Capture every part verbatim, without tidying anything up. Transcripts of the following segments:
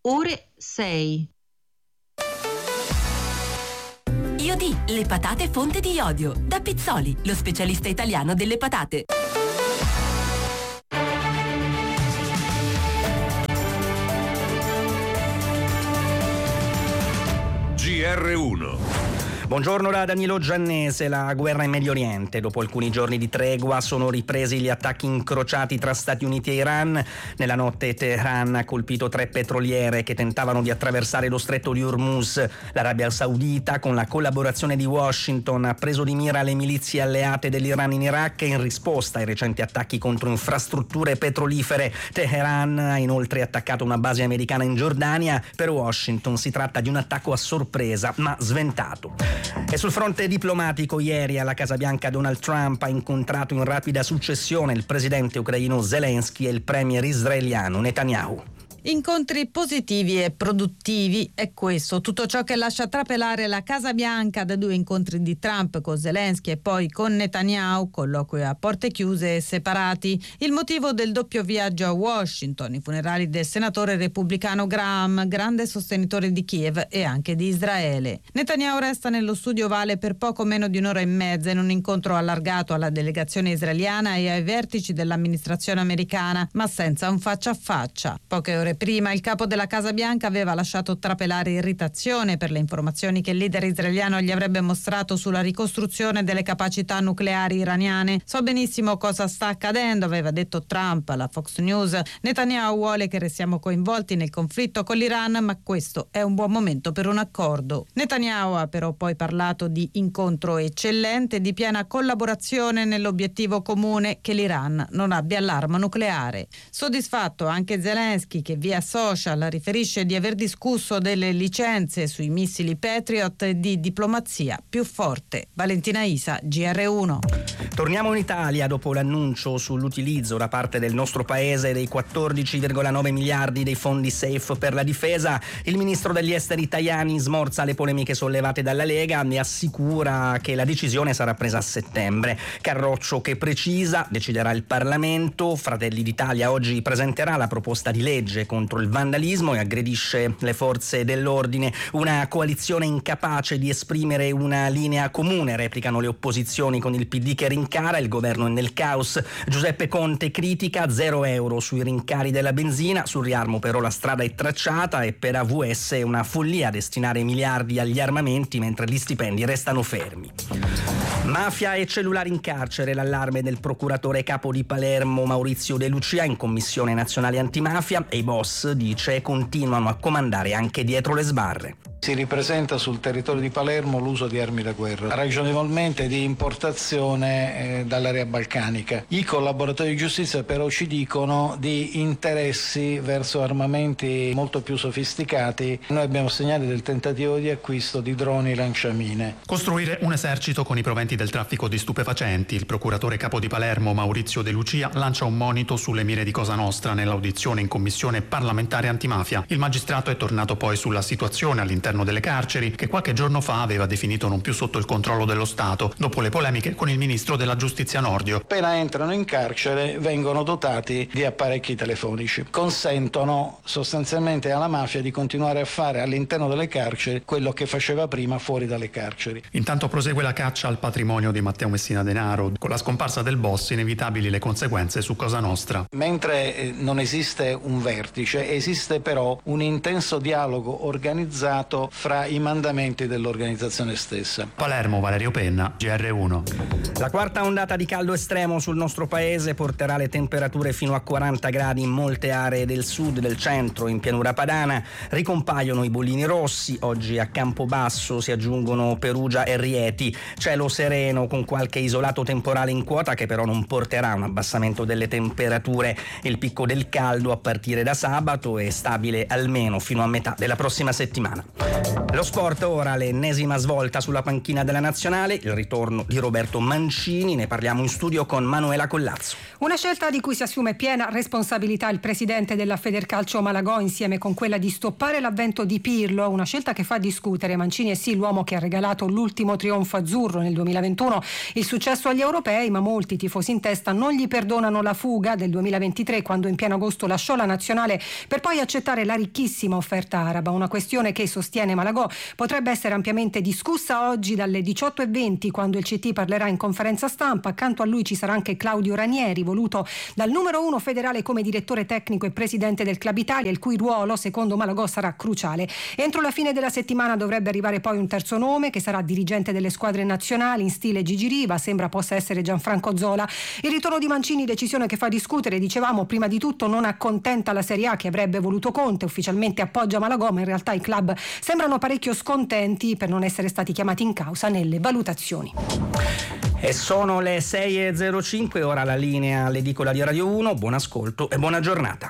ore sei. Iodi, le patate fonte di iodio. Da Pizzoli, lo specialista italiano delle patate. G R uno. Buongiorno da Danilo Giannese. La guerra in Medio Oriente. Dopo alcuni giorni di tregua sono ripresi gli attacchi incrociati tra Stati Uniti e Iran. Nella notte Teheran ha colpito tre petroliere che tentavano di attraversare lo stretto di Hormuz. L'Arabia Saudita, con la collaborazione di Washington, ha preso di mira le milizie alleate dell'Iran in Iraq in risposta ai recenti attacchi contro infrastrutture petrolifere. Teheran ha inoltre attaccato una base americana in Giordania. Per Washington si tratta di un attacco a sorpresa, ma sventato. E sul fronte diplomatico, ieri alla Casa Bianca Donald Trump ha incontrato in rapida successione il presidente ucraino Zelensky e il premier israeliano Netanyahu. Incontri positivi e produttivi è questo tutto ciò che lascia trapelare la Casa Bianca da due incontri di Trump con Zelensky e poi con Netanyahu, colloqui a porte chiuse e separati. Il motivo del doppio viaggio a Washington, i funerali del senatore repubblicano Graham, grande sostenitore di Kiev e anche di Israele. Netanyahu resta nello studio ovale per poco meno di un'ora e mezza in un incontro allargato alla delegazione israeliana e ai vertici dell'amministrazione americana, ma senza un faccia a faccia. Poche ore prima il capo della Casa Bianca aveva lasciato trapelare irritazione per le informazioni che il leader israeliano gli avrebbe mostrato sulla ricostruzione delle capacità nucleari iraniane. So benissimo cosa sta accadendo, aveva detto Trump alla Fox News. Netanyahu vuole che restiamo coinvolti nel conflitto con l'Iran, ma questo è un buon momento per un accordo. Netanyahu ha però poi parlato di incontro eccellente e di piena collaborazione nell'obiettivo comune che l'Iran non abbia l'arma nucleare. Soddisfatto anche Zelensky, che via social riferisce di aver discusso delle licenze sui missili Patriot e di diplomazia più forte. Valentina Isa, G R uno. Torniamo in Italia dopo l'annuncio sull'utilizzo da parte del nostro paese dei quattordici virgola nove miliardi dei fondi SAFE per la difesa. Il ministro degli esteri Tajani smorza le polemiche sollevate dalla Lega e assicura che la decisione sarà presa a settembre. Carroccio che precisa, deciderà il Parlamento. Fratelli d'Italia oggi presenterà la proposta di legge contro il vandalismo e aggredisce le forze dell'ordine. Una coalizione incapace di esprimere una linea comune, replicano le opposizioni con il P D che rincara, il governo è nel caos. Giuseppe Conte critica zero euro sui rincari della benzina, sul riarmo però la strada è tracciata e per A V S è una follia destinare miliardi agli armamenti mentre gli stipendi restano fermi. Mafia e cellulari in carcere, l'allarme del procuratore capo di Palermo Maurizio De Lucia in Commissione Nazionale Antimafia e i boss, dice, continuano a comandare anche dietro le sbarre. Si ripresenta sul territorio di Palermo l'uso di armi da guerra, ragionevolmente di importazione eh, dall'area balcanica. I collaboratori di giustizia però ci dicono di interessi verso armamenti molto più sofisticati. Noi abbiamo segnali del tentativo di acquisto di droni lanciamine. Costruire un esercito con i proventi del traffico di stupefacenti. Il procuratore capo di Palermo Maurizio De Lucia lancia un monito sulle mire di Cosa Nostra nell'audizione in Commissione parlamentare antimafia. Il magistrato è tornato poi sulla situazione all'interno delle carceri che qualche giorno fa aveva definito non più sotto il controllo dello Stato dopo le polemiche con il ministro della giustizia Nordio. Appena entrano in carcere vengono dotati di apparecchi telefonici, consentono sostanzialmente alla mafia di continuare a fare all'interno delle carceri quello che faceva prima fuori dalle carceri. Intanto prosegue la caccia al patrimonio di Matteo Messina Denaro. Con la scomparsa del boss inevitabili le conseguenze su Cosa Nostra. Mentre non esiste un vertice, esiste però un intenso dialogo organizzato fra i mandamenti dell'organizzazione stessa. Palermo, Valerio Penna, G R uno. La quarta ondata di caldo estremo sul nostro paese porterà le temperature fino a quaranta gradi in molte aree del sud, del centro, in pianura padana. Ricompaiono i bollini rossi, oggi a Campobasso si aggiungono Perugia e Rieti. Cielo sereno con qualche isolato temporale in quota che però non porterà a un abbassamento delle temperature. Il picco del caldo a partire da sabato è stabile almeno fino a metà della prossima settimana. Lo sport ora, l'ennesima svolta sulla panchina della nazionale, il ritorno di Roberto Mancini, ne parliamo in studio con Manuela Collazzo. Una scelta di cui si assume piena responsabilità il presidente della Federcalcio Malagò, insieme con quella di stoppare l'avvento di Pirlo, una scelta che fa discutere. Mancini è sì l'uomo che ha regalato l'ultimo trionfo azzurro nel duemilaventuno, il successo agli europei, ma molti tifosi in testa non gli perdonano la fuga del duemilaventitré, quando in pieno agosto lasciò la nazionale per poi accettare la ricchissima offerta araba, una questione che, sostiene Malagò, potrebbe essere ampiamente discussa oggi dalle diciotto e venti, quando il C T parlerà in conferenza stampa. Accanto a lui ci sarà anche Claudio Ranieri, voluto dal numero uno federale come direttore tecnico e presidente del Club Italia, il cui ruolo, secondo Malagò, sarà cruciale. Entro la fine della settimana dovrebbe arrivare poi un terzo nome, che sarà dirigente delle squadre nazionali in stile Gigi Riva, sembra possa essere Gianfranco Zola. Il ritorno di Mancini, decisione che fa discutere, dicevamo, prima di tutto non accontenta la Serie A, che avrebbe voluto Conte, ufficialmente appoggia Malagò, ma in realtà i club sembrano parecchio scontenti per non essere stati chiamati in causa nelle valutazioni. E sono le sei e zero cinque, ora la linea all'edicola di Radio uno. Buon ascolto e buona giornata.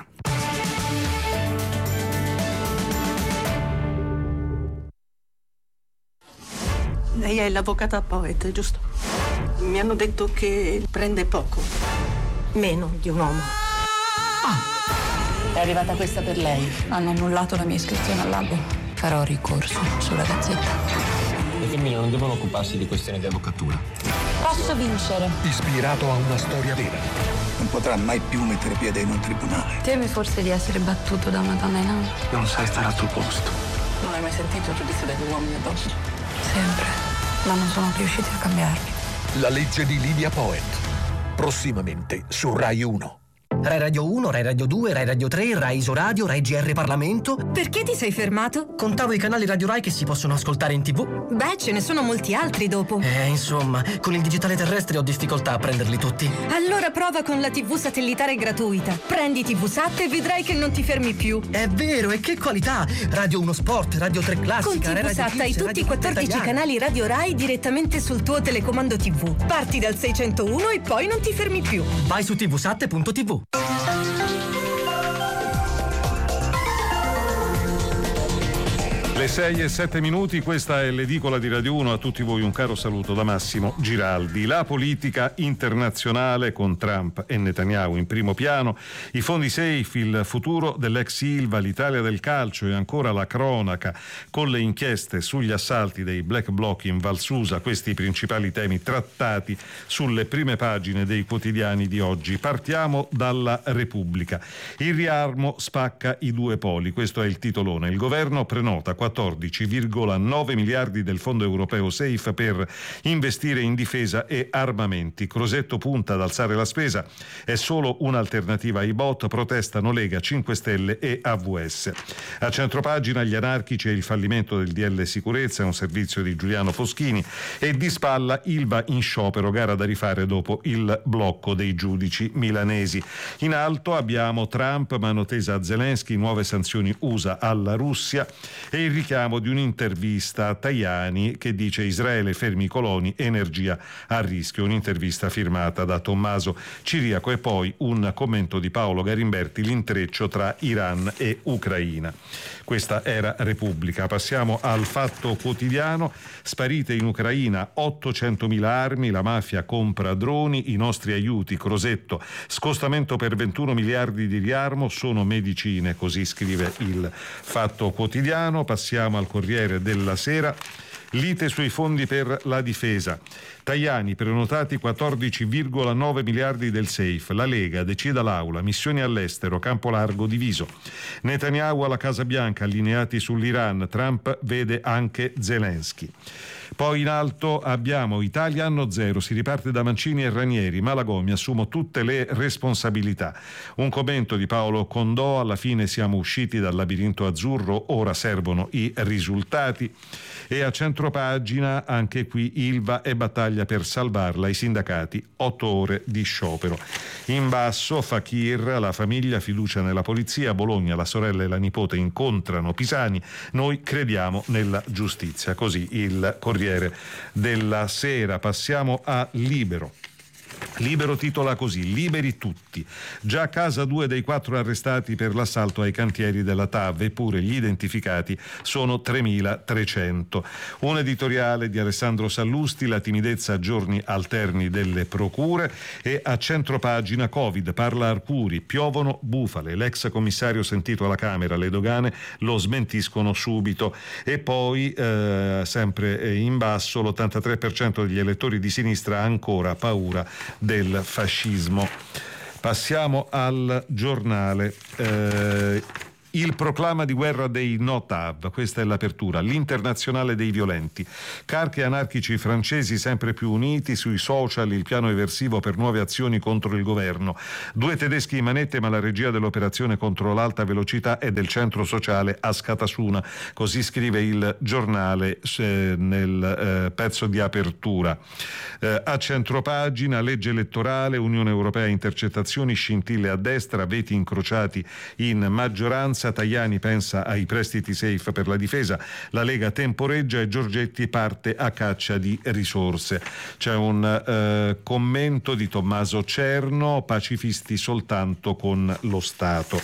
Lei è l'avvocata Poet, giusto? Mi hanno detto che prende poco, meno di un uomo. Ah, è arrivata questa per lei. Hanno annullato la mia iscrizione all'albo. Farò ricorso sulla Gazzetta. Le femmine non devono occuparsi di questioni di avvocatura. Posso vincere. Ispirato a una storia vera. Non potrà mai più mettere piede in un tribunale. Temi forse di essere battuto da una donna in alto. Non sai stare al tuo posto. Non hai mai sentito il giudizio degli uomini addosso? Sempre. Ma non sono riusciti a cambiarmi. La legge di Lydia Poet. Prossimamente su Rai uno. Rai Radio uno, Rai Radio due, Rai Radio tre, Rai Isoradio, Rai G R Parlamento. Perché ti sei fermato? Contavo i canali Radio Rai che si possono ascoltare in tv. Beh, ce ne sono molti altri dopo. Eh, insomma, con il digitale terrestre ho difficoltà a prenderli tutti. Allora prova con la tivù satellitare gratuita. Prendi tivusat e vedrai che non ti fermi più. È vero, e che qualità! Radio uno Sport, Radio tre Classica, con tivusat hai tutti i quattordici canali Radio Rai direttamente sul tuo telecomando tivù. Parti dal seicentouno e poi non ti fermi più. Vai su tivusat punto tv. Le sei e sette minuti, questa è l'edicola di Radio uno. A tutti voi un caro saluto da Massimo Giraldi. La politica internazionale con Trump e Netanyahu in primo piano, i fondi safe, il futuro dell'ex Ilva, l'Italia del calcio e ancora la cronaca con le inchieste sugli assalti dei Black Bloc in Val Susa. Questi i principali temi trattati sulle prime pagine dei quotidiani di oggi. Partiamo dalla Repubblica. Il riarmo spacca i due poli, questo è il titolone. Il governo prenota quattordici virgola nove miliardi del fondo europeo SAFE per investire in difesa e armamenti. Crosetto punta ad alzare la spesa, è solo un'alternativa ai bot, protestano Lega, cinque Stelle e A V S. A centropagina gli anarchici e il fallimento del D L sicurezza, un servizio di Giuliano Foschini, e di spalla Ilva in sciopero, gara da rifare dopo il blocco dei giudici milanesi. In alto abbiamo Trump, mano tesa a Zelensky, nuove sanzioni U S A alla Russia e il richiamo di un'intervista a Tajani che dice Israele fermi i coloni, energia a rischio, un'intervista firmata da Tommaso Ciriaco e poi un commento di Paolo Garimberti, l'intreccio tra Iran e Ucraina. Questa era Repubblica. Passiamo al Fatto Quotidiano. Sparite in Ucraina ottocentomila armi, la mafia compra droni, i nostri aiuti, Crosetto, scostamento per ventuno miliardi di riarmo, sono medicine, così scrive il Fatto Quotidiano. Passiamo al Corriere della Sera. Lite sui fondi per la difesa. Tajani, prenotati quattordici virgola nove miliardi del SAFE. La Lega, decida l'Aula, missioni all'estero, campo largo diviso. Netanyahu alla Casa Bianca, allineati sull'Iran. Trump vede anche Zelensky. Poi in alto abbiamo Italia anno zero, si riparte da Mancini e Ranieri, Malagò, mi assumo tutte le responsabilità. Un commento di Paolo Condò, alla fine siamo usciti dal labirinto azzurro, ora servono i risultati. E a centropagina anche qui Ilva e battaglia per salvarla, i sindacati, otto ore di sciopero. In basso Fakir, la famiglia, fiducia nella polizia, Bologna, la sorella e la nipote incontrano Pisani, noi crediamo nella giustizia, così il Corriere della Sera. Passiamo a Libero. Libero titola così: liberi tutti. Già a casa due dei quattro arrestati per l'assalto ai cantieri della T A V, eppure gli identificati sono tremilatrecento. Un editoriale di Alessandro Sallusti, la timidezza a giorni alterni delle procure, e a centropagina Covid, parla Arcuri, piovono bufale. L'ex commissario sentito alla Camera, le dogane lo smentiscono subito. E poi eh, sempre in basso, l'ottantatré per cento degli elettori di sinistra ha ancora paura del fascismo. Passiamo al giornale. Eh, il proclama di guerra dei no T A V, questa è l'apertura. L'internazionale dei violenti. Carchi e anarchici francesi sempre più uniti, sui social il piano eversivo per nuove azioni contro il governo. Due tedeschi in manette, ma la regia dell'operazione contro l'alta velocità è del centro sociale a Scatasuna. Così scrive il giornale eh, nel eh, pezzo di apertura. Eh, a centropagina, legge elettorale, Unione Europea, intercettazioni, scintille a destra, veti incrociati in maggioranza. Tajani pensa ai prestiti safe per la difesa, la Lega temporeggia e Giorgetti parte a caccia di risorse. C'è un eh, commento di Tommaso Cerno: pacifisti soltanto con lo Stato.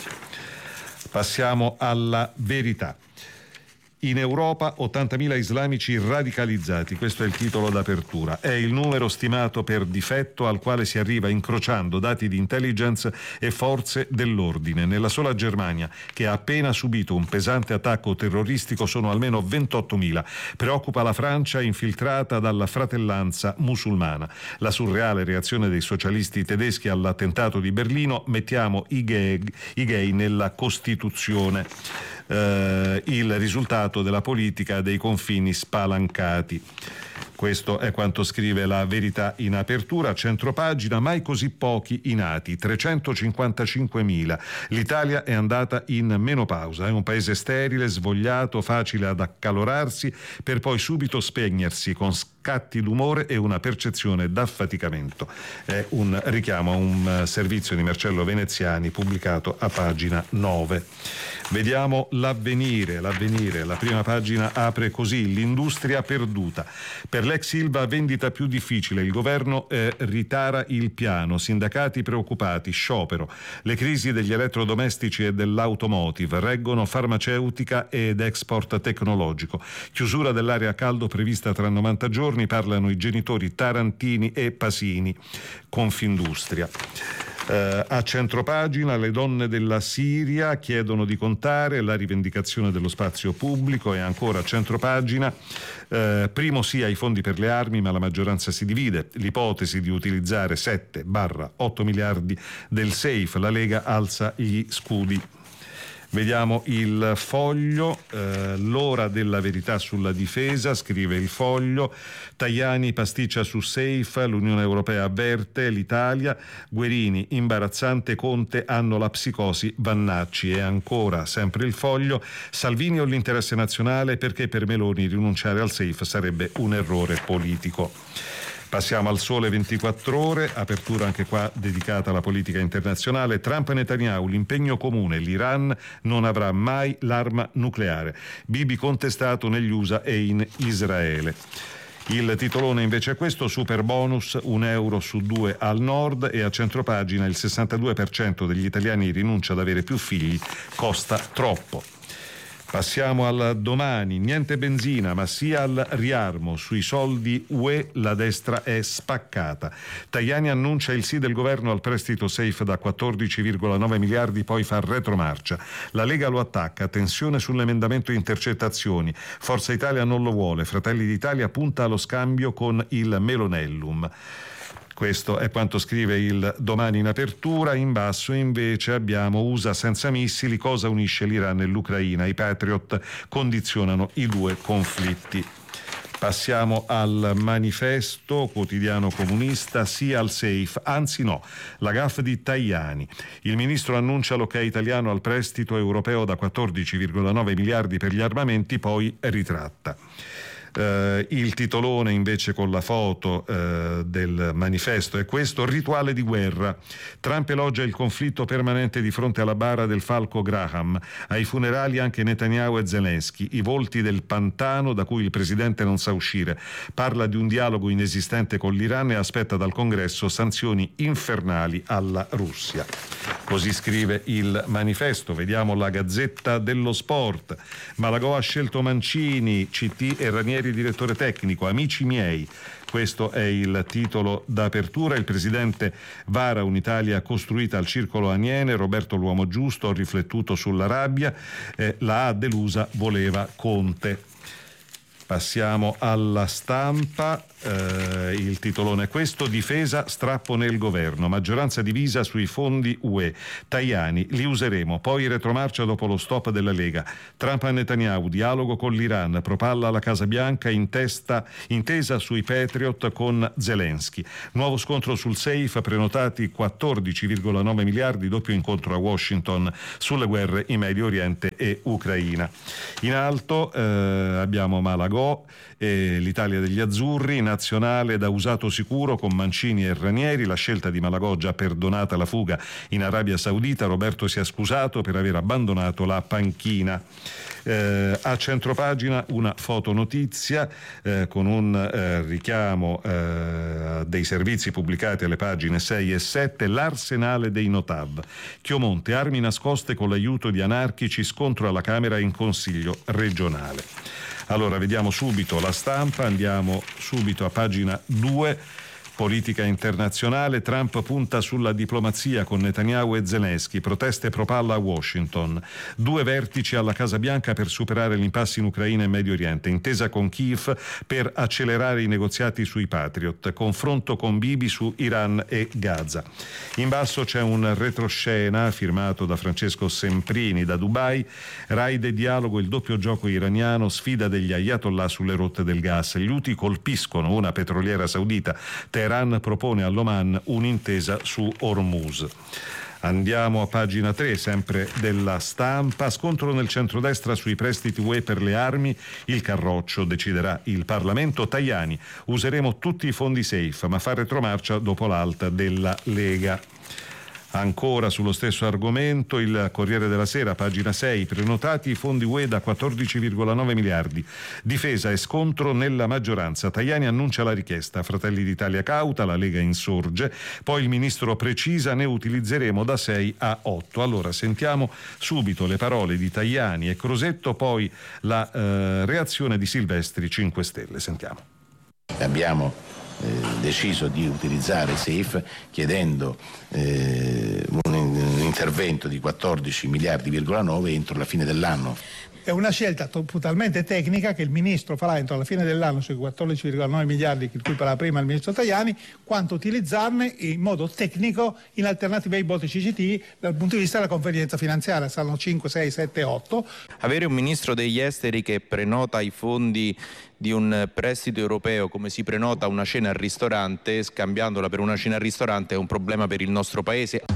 Passiamo alla Verità. In Europa ottantamila islamici radicalizzati, questo è il titolo d'apertura. È il numero stimato per difetto al quale si arriva incrociando dati di intelligence e forze dell'ordine. Nella sola Germania, che ha appena subito un pesante attacco terroristico, sono almeno ventottomila. Preoccupa la Francia, infiltrata dalla fratellanza musulmana. La surreale reazione dei socialisti tedeschi all'attentato di Berlino: mettiamo i gay, i gay nella Costituzione. Uh, il risultato della politica dei confini spalancati. Questo è quanto scrive la Verità in apertura. Centropagina, mai così pochi i nati, trecentocinquantacinquemila. L'Italia è andata in menopausa, è un paese sterile, svogliato, facile ad accalorarsi per poi subito spegnersi con scatti d'umore e una percezione d'affaticamento. È un richiamo a un servizio di Marcello Veneziani pubblicato a pagina nove. Vediamo l'Avvenire. L'Avvenire, la prima pagina apre così: l'industria perduta. Per l'ex Ilva vendita più difficile, il governo eh, ritara il piano, sindacati preoccupati, sciopero. Le crisi degli elettrodomestici e dell'automotive, reggono farmaceutica ed export tecnologico. Chiusura dell'area a caldo prevista tra novanta giorni, parlano i genitori Tarantini e Pasini. Confindustria. Uh, a centropagina, le donne della Siria chiedono di contare, la rivendicazione dello spazio pubblico. E ancora a centropagina, uh, primo sì ai fondi per le armi, ma la maggioranza si divide. L'ipotesi di utilizzare sette otto miliardi del safe, la Lega alza gli scudi. Vediamo il Foglio, eh, l'ora della verità sulla difesa, scrive il Foglio. Tajani pasticcia su safe, l'Unione Europea avverte l'Italia. Guerini, imbarazzante, Conte hanno la psicosi Vannacci. E ancora, sempre il Foglio, Salvini o l'interesse nazionale, perché per Meloni rinunciare al safe sarebbe un errore politico. Passiamo al Sole ventiquattro Ore, apertura anche qua dedicata alla politica internazionale. Trump e Netanyahu, l'impegno comune, l'Iran non avrà mai l'arma nucleare. Bibi contestato negli U S A e in Israele. Il titolone invece è questo: super bonus, un euro su due al nord. E a centropagina, il sessantadue per cento degli italiani rinuncia ad avere più figli, costa troppo. Passiamo al Domani, niente benzina ma sì al riarmo, sui soldi U E la destra è spaccata. Tajani annuncia il sì del governo al prestito safe da quattordici virgola nove miliardi, poi fa retromarcia. La Lega lo attacca, tensione sull'emendamento intercettazioni, Forza Italia non lo vuole, Fratelli d'Italia punta allo scambio con il Melonellum. Questo è quanto scrive il Domani in apertura. In basso invece abbiamo U S A senza missili, cosa unisce l'Iran e l'Ucraina, i Patriot condizionano i due conflitti. Passiamo al Manifesto, quotidiano comunista, sì al safe, anzi no, la gaffe di Tajani. Il ministro annuncia l'ok italiano al prestito europeo da quattordici virgola nove miliardi per gli armamenti, poi ritratta. Eh, il titolone invece con la foto eh, del manifesto è questo: rituale di guerra. Trump elogia il conflitto permanente di fronte alla bara del falco Graham. Ai funerali anche Netanyahu e Zelensky, i volti del pantano da cui il presidente non sa uscire. Parla di un dialogo inesistente con l'Iran e aspetta dal Congresso sanzioni infernali alla Russia. Così scrive il manifesto. Vediamo la Gazzetta dello Sport. Malagò ha scelto Mancini, C T e Ranieri direttore tecnico. Amici miei, questo è il titolo d'apertura. Il presidente vara un'Italia costruita al circolo Aniene. Roberto l'uomo giusto, ho riflettuto sulla rabbia, eh, la A delusa voleva Conte. Passiamo alla Stampa. Eh, il titolone è questo: difesa, strappo nel governo, maggioranza divisa sui fondi U E, Tajani, li useremo, poi retromarcia dopo lo stop della Lega, Trump e Netanyahu, dialogo con l'Iran, propalla alla Casa Bianca, in testa, intesa sui Patriot con Zelensky, nuovo scontro sul safe, prenotati quattordici virgola nove miliardi, doppio incontro a Washington sulle guerre in Medio Oriente e Ucraina. In alto eh, abbiamo Malagò, eh, l'Italia degli azzurri, nazionale da usato sicuro con Mancini e Ranieri, la scelta di Malagò già perdonata la fuga in Arabia Saudita, Roberto si è scusato per aver abbandonato la panchina. Eh, a centropagina una fotonotizia eh, con un eh, richiamo eh, dei servizi pubblicati alle pagine sei e sette, l'arsenale dei Notav. Chiomonte, armi nascoste con l'aiuto di anarchici, scontro alla Camera in Consiglio regionale. Allora, vediamo subito la Stampa, andiamo subito a pagina due. Politica internazionale, Trump punta sulla diplomazia con Netanyahu e Zelensky, proteste pro palla a Washington, due vertici alla Casa Bianca per superare l'impasse in Ucraina e Medio Oriente, intesa con Kiev per accelerare i negoziati sui Patriot, confronto con Bibi su Iran e Gaza. In basso c'è un retroscena firmato da Francesco Semprini da Dubai, raid e dialogo, il doppio gioco iraniano, sfida degli ayatollah sulle rotte del gas, gli Houthi colpiscono una petroliera saudita, Teheran propone all'Oman un'intesa su Hormuz. Andiamo a pagina tre, sempre della Stampa. Scontro nel centrodestra sui prestiti U E per le armi. Il carroccio deciderà il Parlamento. Tajani, useremo tutti i fondi safe, ma fa retromarcia dopo l'alta della Lega. Ancora sullo stesso argomento, il Corriere della Sera, pagina sei, prenotati i fondi U E da quattordici virgola nove miliardi. Difesa e scontro nella maggioranza. Tajani annuncia la richiesta, Fratelli d'Italia cauta, la Lega insorge, poi il ministro precisa, ne utilizzeremo da sei a otto. Allora sentiamo subito le parole di Tajani e Crosetto, poi la eh, reazione di Silvestri, cinque Stelle. Sentiamo. Abbiamo Eh, deciso di utilizzare SAFE chiedendo eh, un, un intervento di quattordici miliardi virgola nove entro la fine dell'anno. È una scelta totalmente tecnica che il Ministro farà entro la fine dell'anno sui quattordici virgola nove miliardi di cui parla prima il Ministro Tajani, quanto utilizzarne in modo tecnico in alternativa ai boti C C T dal punto di vista della convenienza finanziaria. Saranno cinque, sei, sette, otto. Avere un Ministro degli Esteri che prenota i fondi di un prestito europeo come si prenota una cena al ristorante, scambiandola per una cena al ristorante, è un problema per il nostro Paese.